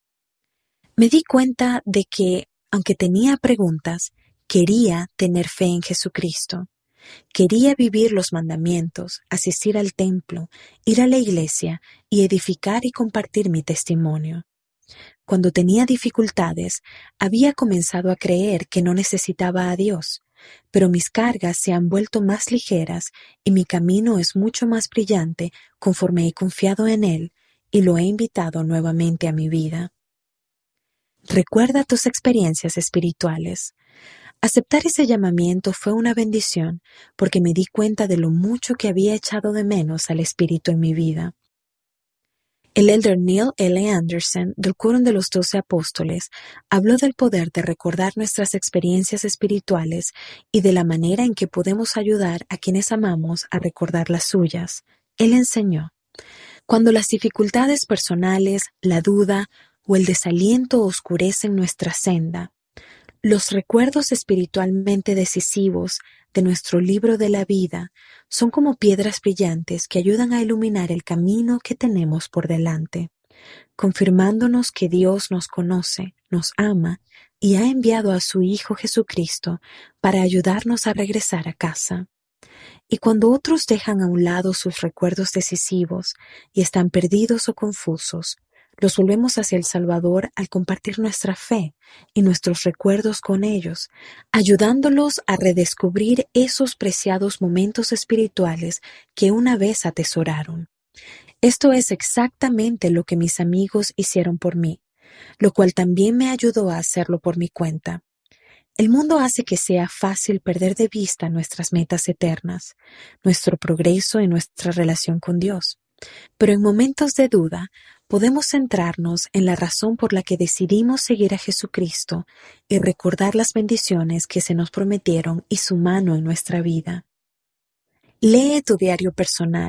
Me di cuenta de que, aunque tenía preguntas, quería tener fe en Jesucristo. Quería vivir los mandamientos, asistir al templo, ir a la iglesia y edificar y compartir mi testimonio. Cuando tenía dificultades, había comenzado a creer que no necesitaba a Dios, pero mis cargas se han vuelto más ligeras y mi camino es mucho más brillante conforme he confiado en Él y lo he invitado nuevamente a mi vida. Recuerda tus experiencias espirituales. Aceptar ese llamamiento fue una bendición porque me di cuenta de lo mucho que había echado de menos al Espíritu en mi vida. El elder Neil L. Anderson, del Quórum de los 12 Apóstoles, habló del poder de recordar nuestras experiencias espirituales y de la manera en que podemos ayudar a quienes amamos a recordar las suyas. Él enseñó: cuando las dificultades personales, la duda o el desaliento oscurecen nuestra senda, los recuerdos espiritualmente decisivos de nuestro libro de la vida son como piedras brillantes que ayudan a iluminar el camino que tenemos por delante, confirmándonos que Dios nos conoce, nos ama y ha enviado a su Hijo Jesucristo para ayudarnos a regresar a casa. Y cuando otros dejan a un lado sus recuerdos decisivos y están perdidos o confusos, los volvemos hacia el Salvador al compartir nuestra fe y nuestros recuerdos con ellos, ayudándolos a redescubrir esos preciados momentos espirituales que una vez atesoraron. Esto es exactamente lo que mis amigos hicieron por mí, lo cual también me ayudó a hacerlo por mi cuenta. El mundo hace que sea fácil perder de vista nuestras metas eternas, nuestro progreso y nuestra relación con Dios. Pero en momentos de duda, podemos centrarnos en la razón por la que decidimos seguir a Jesucristo y recordar las bendiciones que se nos prometieron y su mano en nuestra vida. Lee tu diario personal,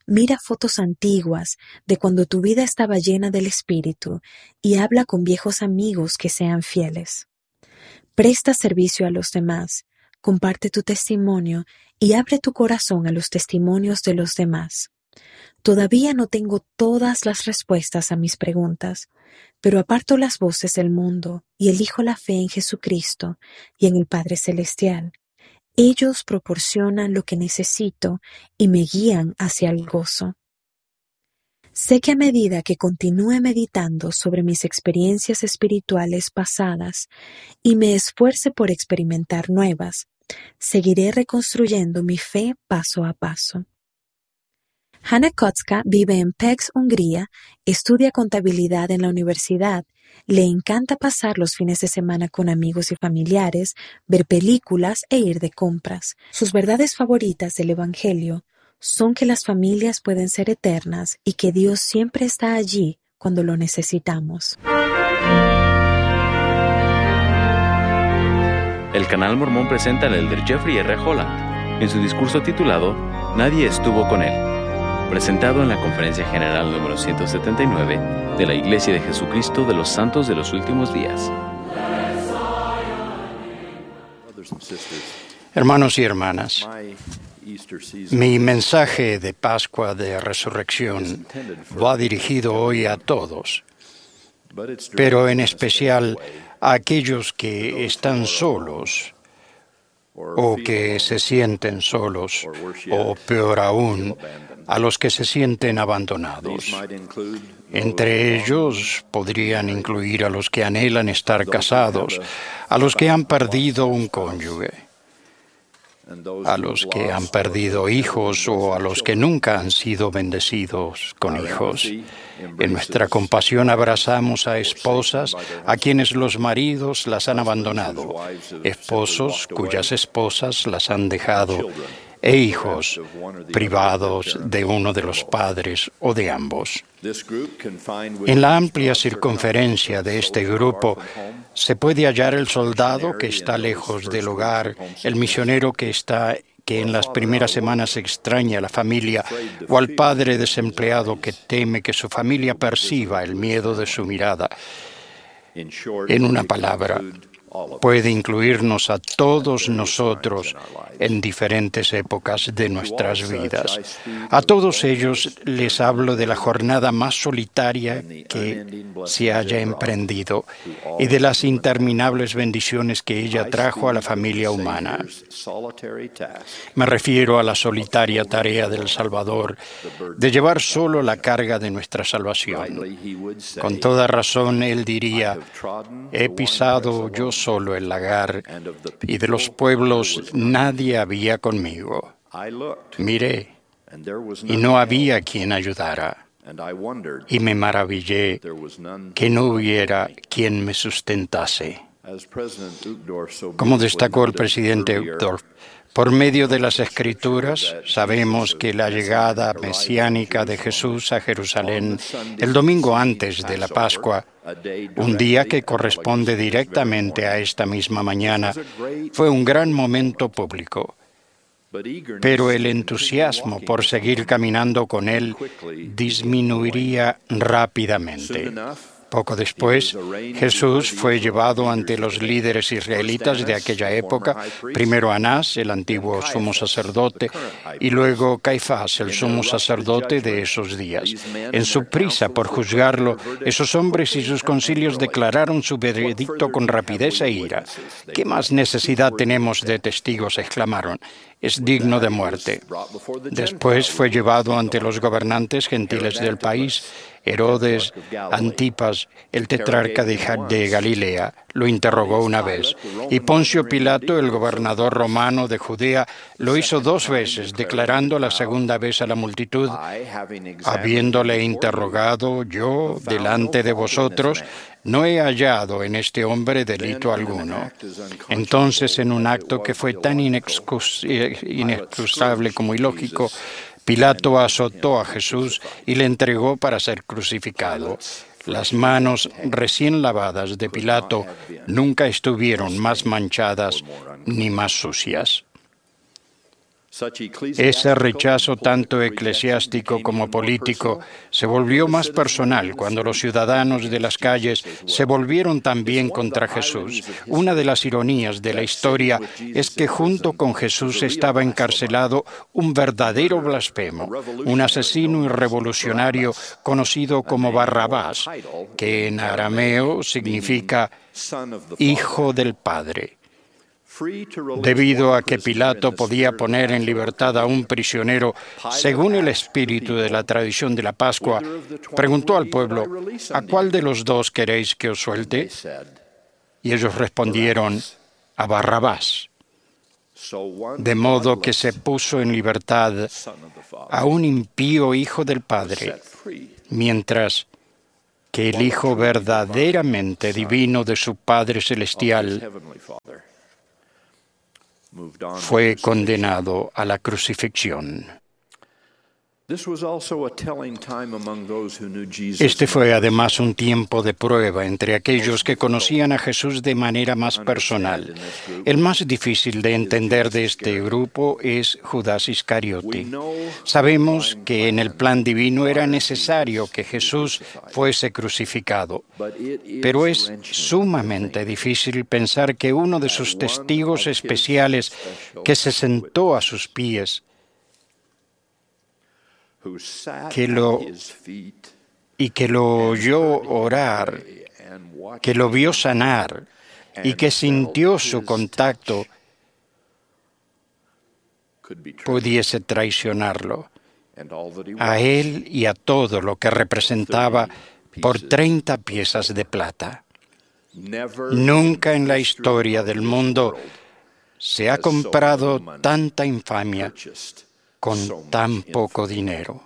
Mira fotos antiguas de cuando tu vida estaba llena del Espíritu y habla con viejos amigos que sean fieles. Presta servicio a los demás, comparte tu testimonio y abre tu corazón a los testimonios de los demás. Todavía no tengo todas las respuestas a mis preguntas, pero aparto las voces del mundo y elijo la fe en Jesucristo y en el Padre Celestial. Ellos proporcionan lo que necesito y me guían hacia el gozo. Sé que a medida que continúe meditando sobre mis experiencias espirituales pasadas y me esfuerce por experimentar nuevas, seguiré reconstruyendo mi fe paso a paso. Hanna Kocka vive en Pécs, Hungría, estudia contabilidad en la universidad, le encanta pasar los fines de semana con amigos y familiares, ver películas e ir de compras. Sus verdades favoritas del Evangelio son que las familias pueden ser eternas y que Dios siempre está allí cuando lo necesitamos. El Canal Mormón presenta al elder Jeffrey R. Holland en su discurso titulado Nadie estuvo con él, presentado en la Conferencia General número 179 de la Iglesia de Jesucristo de los Santos de los Últimos Días. Hermanos y hermanas, mi mensaje de Pascua de Resurrección va dirigido hoy a todos, pero en especial a aquellos que están solos o que se sienten solos, o peor aún, a los que se sienten abandonados. Entre ellos podrían incluir a los que anhelan estar casados, a los que han perdido un cónyuge, a los que han perdido hijos o a los que nunca han sido bendecidos con hijos. En nuestra compasión abrazamos a esposas a quienes los maridos las han abandonado, esposos cuyas esposas las han dejado, e hijos privados de uno de los padres o de ambos. En la amplia circunferencia de este grupo se puede hallar el soldado que está lejos del hogar, el misionero que en las primeras semanas extraña a la familia, o al padre desempleado que teme que su familia perciba el miedo de su mirada. En una palabra, puede incluirnos a todos nosotros en diferentes épocas de nuestras vidas. A todos ellos les hablo de la jornada más solitaria que se haya emprendido y de las interminables bendiciones que ella trajo a la familia humana. Me refiero a la solitaria tarea del Salvador de llevar solo la carga de nuestra salvación. Con toda razón, él diría: he pisado yo solo el lagar, y de los pueblos nadie había conmigo. Miré, y no había quien ayudara, y me maravillé que no hubiera quien me sustentase. Como destacó el presidente Uchtdorf, por medio de las Escrituras sabemos que la llegada mesiánica de Jesús a Jerusalén el domingo antes de la Pascua, un día que corresponde directamente a esta misma mañana, fue un gran momento público. Pero el entusiasmo por seguir caminando con Él disminuiría rápidamente. Poco después, Jesús fue llevado ante los líderes israelitas de aquella época, primero Anás, el antiguo sumo sacerdote, y luego Caifás, el sumo sacerdote de esos días. En su prisa por juzgarlo, esos hombres y sus concilios declararon su veredicto con rapidez e ira. ¿Qué más necesidad tenemos de testigos?, exclamaron. Es digno de muerte. Después fue llevado ante los gobernantes gentiles del país. Herodes Antipas, el tetrarca de Galilea, lo interrogó una vez, y Poncio Pilato, el gobernador romano de Judea, lo hizo 2 veces, declarando la segunda vez a la multitud: habiéndole interrogado yo delante de vosotros, no he hallado en este hombre delito alguno. Entonces, en un acto que fue tan inexcusable como ilógico, Pilato azotó a Jesús y le entregó para ser crucificado. Las manos recién lavadas de Pilato nunca estuvieron más manchadas ni más sucias. Ese rechazo tanto eclesiástico como político se volvió más personal cuando los ciudadanos de las calles se volvieron también contra Jesús. Una de las ironías de la historia es que junto con Jesús estaba encarcelado un verdadero blasfemo, un asesino y revolucionario conocido como Barrabás, que en arameo significa Hijo del Padre. Debido a que Pilato podía poner en libertad a un prisionero según el espíritu de la tradición de la Pascua, preguntó al pueblo: ¿a cuál de los dos queréis que os suelte? Y ellos respondieron: a Barrabás. De modo que se puso en libertad a un impío hijo del Padre, mientras que el Hijo verdaderamente divino de su Padre Celestial fue condenado a la crucifixión. Este fue además un tiempo de prueba entre aquellos que conocían a Jesús de manera más personal. El más difícil de entender de este grupo es Judas Iscariote. Sabemos que en el plan divino era necesario que Jesús fuese crucificado, pero es sumamente difícil pensar que uno de sus testigos especiales, que se sentó a sus pies, que lo oyó orar, que lo vio sanar y que sintió su contacto, pudiese traicionarlo, a él y a todo lo que representaba, por 30 piezas de plata. Nunca en la historia del mundo se ha comprado tanta infamia con tan poco dinero.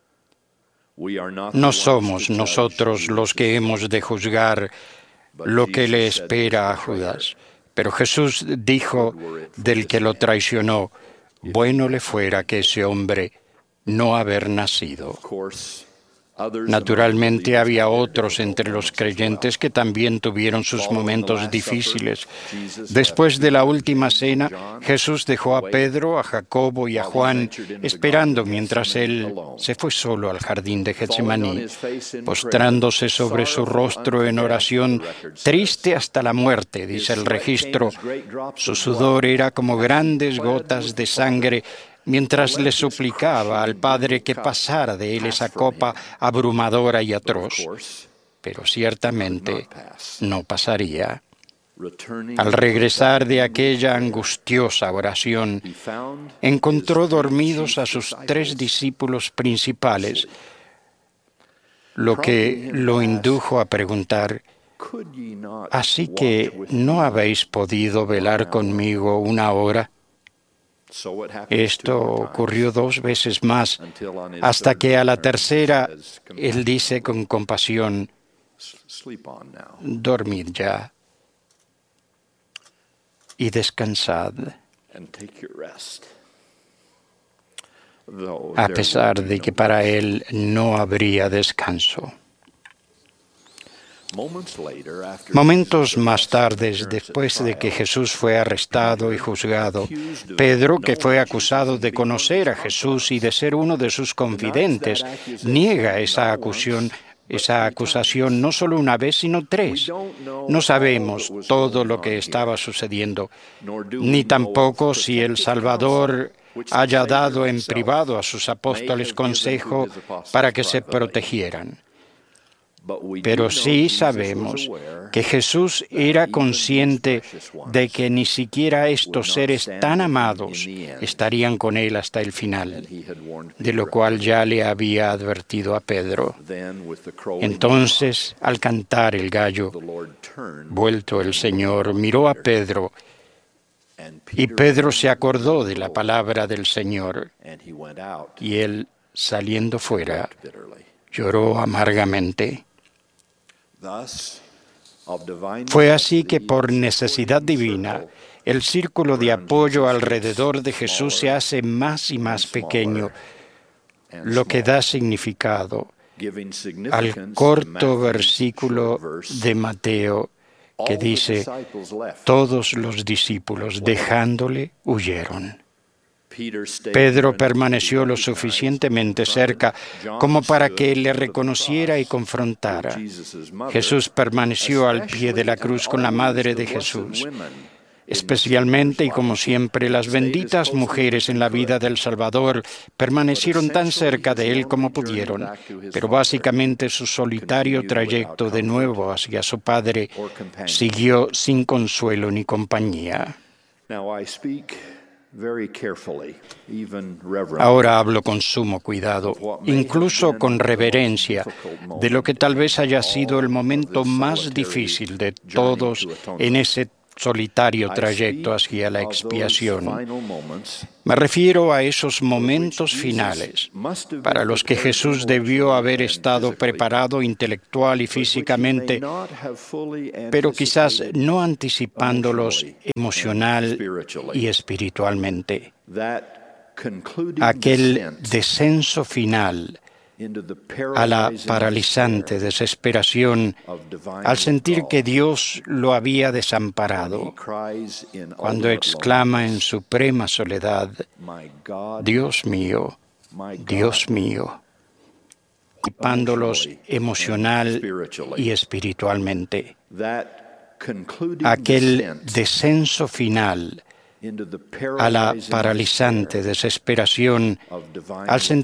No somos nosotros los que hemos de juzgar lo que le espera a Judas, pero Jesús dijo del que lo traicionó: bueno le fuera que ese hombre no haber nacido. Naturalmente había otros entre los creyentes que también tuvieron sus momentos difíciles. Después de la última cena, Jesús dejó a Pedro, a Jacobo y a Juan esperando mientras él se fue solo al jardín de Getsemaní, postrándose sobre su rostro en oración, triste hasta la muerte, dice el registro. Su sudor era como grandes gotas de sangre, mientras le suplicaba al Padre que pasara de él esa copa abrumadora y atroz. Pero ciertamente no pasaría. Al regresar de aquella angustiosa oración, encontró dormidos a sus 3 discípulos principales, lo que lo indujo a preguntar: ¿así que no habéis podido velar conmigo una hora? Esto ocurrió 2 veces más, hasta que a la tercera él dice con compasión: dormid ya y descansad. A pesar de que para él no habría descanso. Momentos más tarde, después de que Jesús fue arrestado y juzgado, Pedro, que fue acusado de conocer a Jesús y de ser uno de sus confidentes, niega esa acusación no solo una vez, sino 3. No sabemos todo lo que estaba sucediendo, ni tampoco si el Salvador haya dado en privado a sus apóstoles consejo para que se protegieran. Pero sí sabemos que Jesús era consciente de que ni siquiera estos seres tan amados estarían con él hasta el final, de lo cual ya le había advertido a Pedro. Entonces, al cantar el gallo, vuelto el Señor, miró a Pedro, y Pedro se acordó de la palabra del Señor, y él, saliendo fuera, lloró amargamente. Fue así que por necesidad divina, el círculo de apoyo alrededor de Jesús se hace más y más pequeño, lo que da significado al corto versículo de Mateo que dice: todos los discípulos dejándole huyeron. Pedro permaneció lo suficientemente cerca como para que le reconociera y confrontara. Jesús permaneció al pie de la cruz con la madre de Jesús. Especialmente y como siempre, las benditas mujeres en la vida del Salvador permanecieron tan cerca de Él como pudieron, pero básicamente su solitario trayecto de nuevo hacia su Padre siguió sin consuelo ni compañía. Ahora hablo con sumo cuidado, incluso con reverencia, de lo que tal vez haya sido el momento más difícil de todos en ese solitario trayecto hacia la expiación. Me refiero a esos momentos finales para los que Jesús debió haber estado preparado intelectual y físicamente, pero quizás no anticipándolos emocional y espiritualmente. Aquel descenso final a la paralizante desesperación al sentir que Dios lo había desamparado, cuando exclama en suprema soledad, Dios mío, anticipándolos emocional y espiritualmente. Aquel descenso final a la paralizante desesperación al sentir